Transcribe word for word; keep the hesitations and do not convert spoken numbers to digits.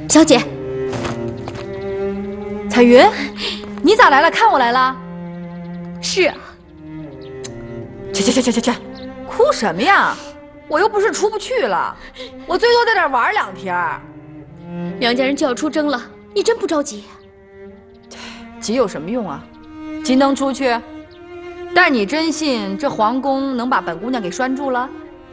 小姐， 彩云，你咋来了？看我来了？ 是啊。 去去去去去去，哭什么呀？我又不是出不去了，我最多在这儿玩两天。 梁家人就要出征了，你真不着急？ 急有什么用啊？急能出去？但你真信这皇宫能把本姑娘给拴住了？